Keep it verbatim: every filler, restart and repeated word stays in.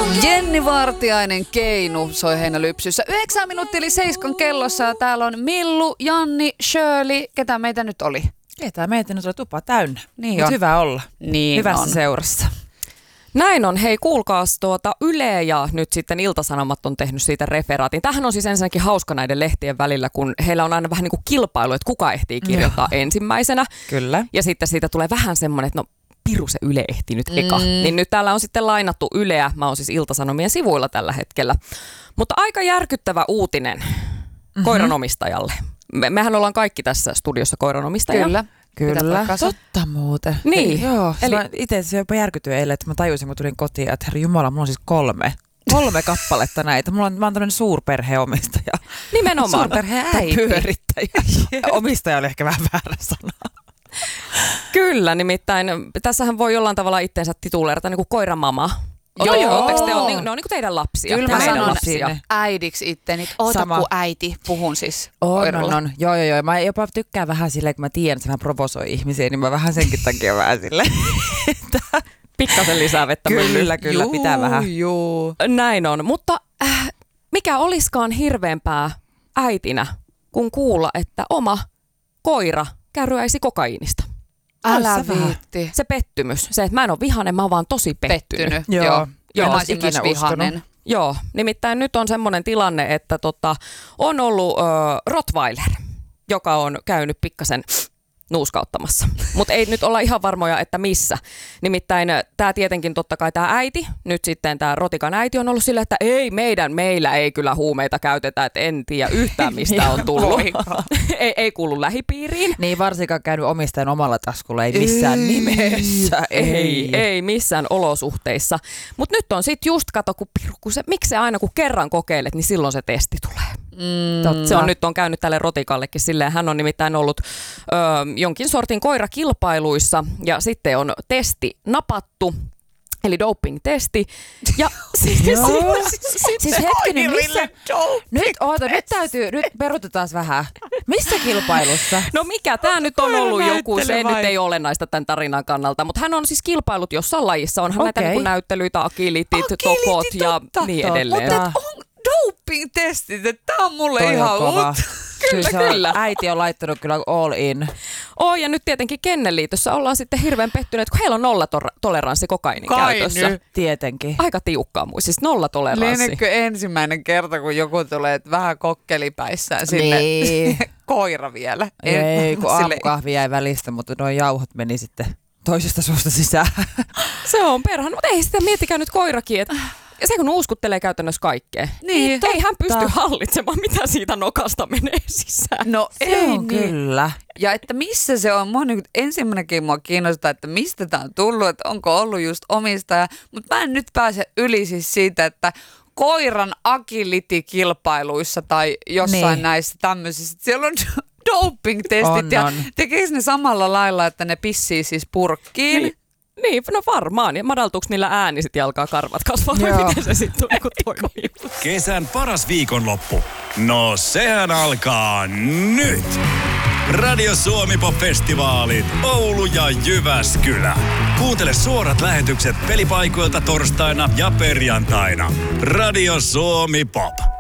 Jenni Vartiainen, Keinu soi Heinälypsyssä. Yhdeksän minuuttia eli seiskan kellossa ja täällä on Millu, Janni, Shirley. Ketä meitä nyt oli? Ketä meitä nyt oli tupa täynnä. Niin on. Hyvä olla. Niin Hyvässä on. seurassa. Näin on. Hei, kuulkaas tuota Yle ja nyt sitten Ilta-Sanomat on tehnyt siitä referaatin. Tämähän on siis ensinnäkin hauska näiden lehtien välillä, kun heillä on aina vähän niin kuin kilpailu, että kuka ehtii kirjoittaa Joo. ensimmäisenä. Kyllä. Ja sitten siitä tulee vähän semmoinen, että no piru se Yle ehti nyt eka. Mm. Niin nyt täällä on sitten lainattu Yleä. Mä oon siis Ilta-Sanomien sivuilla tällä hetkellä. Mutta aika järkyttävä uutinen mm-hmm. koiranomistajalle. Me, mehän ollaan kaikki tässä studiossa koiranomistajia. Kyllä. Kyllä, totta muuten. Niin. Joo, eli itse asiassa jopa järkytyin eilen, että mä tajusin, kun tulin kotiin, että herra jumala, mulla on siis kolme, kolme kappaletta näitä. Mulla on, mä oon tämmöinen suurperheomistaja. Nimenomaan. Suurperheäiti. Pyörittäjä. Omistaja oli ehkä vähän väärä sana. Kyllä, nimittäin tässähän voi jollain tavalla itseensä tituleerata niin kuin koiramama. Joo, joo. Te on, ne on niin kuin teidän lapsia. Kyllä mä sanon lapsia. äidiksi itteni. Oota kun äiti. Puhun siis on, koiralla. On, on. Joo, joo, joo. Mä jopa tykkään vähän silleen, kun mä tiedän, että se vähän provosoi ihmisiä, niin mä vähän senkin takia vähän silleen. Pikkasen lisää vettä. Kyllä, kyllä. Juu, pitää vähän. Juu. Näin on. Mutta äh, mikä oliskaan hirveämpää äitinä, kun kuulla, että oma koira kärryäisi kokaiinista? Älä viitti. Se pettymys. Se, että mä en ole vihainen, mä oon vaan tosi pettynyt. pettynyt. Joo. Joo. Joo. Mä olisin myös vihainen. Joo. Nimittäin nyt on semmoinen tilanne, että tota, on ollut äh, Rottweiler, joka on käynyt pikkasen nuuskauttamassa. Mutta ei nyt olla ihan varmoja, että missä. Nimittäin tämä tietenkin totta kai tämä äiti, nyt sitten tämä Rotikan äiti on ollut sillä, että ei meidän, meillä ei kyllä huumeita käytetä, että en tiedä yhtään mistä on tullut. ei, ei kuulu lähipiiriin. Niin varsinkaan käynyt omistajan omalla taskulla, ei missään ei, nimessä. Ei, ei, ei missään olosuhteissa. Mutta nyt on sitten just, kato, kun, kun se, miksi se aina kun kerran kokeilet, niin silloin se testi tulee. Mm, se on nyt on käynyt tälle Rotikallekin silleen, hän on nimittäin ollut ö, jonkin sortin koirakilpailuissa ja sitten on testi napattu, eli doping-testi. Ja siis, siis, siis hetkinen, missä? Nyt, oota, nyt täytyy, nyt perutetaan vähän. Missä kilpailussa? No mikä, tämä nyt on ollut joku, se nyt ei ole olennaista tämän tarinan kannalta, mutta hän on siis kilpailut jossain lajissa, onhan okay. näitä niin kuin näyttelyitä, agilitit, tokot ja niin edelleen. Mutta on doping-testit, että tää on mulle toi ihan uutta. Kyllä, kyllä. kyllä. Äiti on laittanut kyllä all in. Oh, ja nyt tietenkin Kennelliitossa ollaan sitten hirveän pettyneet, kun heillä on nollatoleranssi kokainin Kai käytössä. Nyt. Tietenkin. Aika tiukkaa muista, siis nollatoleranssi. Lienekö ensimmäinen kerta, kun joku tulee että vähän kokkelipäissään sinne niin. koira vielä. Ei, kun aamukahvi jäi välistä, mutta nuo jauhot meni sitten toisesta suusta sisään. Se on perhan, mutta ei sitä miettikään nyt koirakin, että se kun uskuttelee käytännössä kaikkea. Niin, ei hän pysty hallitsemaan, mitä siitä nokasta menee sisään. No se ei on niin. Kyllä. Ja että missä se on, mua niin ensimmäinenkin mua kiinnostaa, että mistä tämä on tullut, että onko ollut just omistaja. Mutta mä en nyt pääse yli siis siitä, että koiran agility-kilpailuissa tai jossain niin. näissä tämmöisissä, siellä on doping-testit on, ja on. tekeekö ne samalla lailla, että ne pissii siis purkkiin? Niin. Niin, no varmaan. Ja madaltuuko niillä ääni sit jalkaa karvat kasvaa? Vai miten se sitten on, kun toimii? Kesän paras viikonloppu. No sehän alkaa nyt. Radio Suomi Pop-festivaalit Oulu ja Jyväskylä. Kuuntele suorat lähetykset pelipaikoilta torstaina ja perjantaina. Radio Suomi Pop.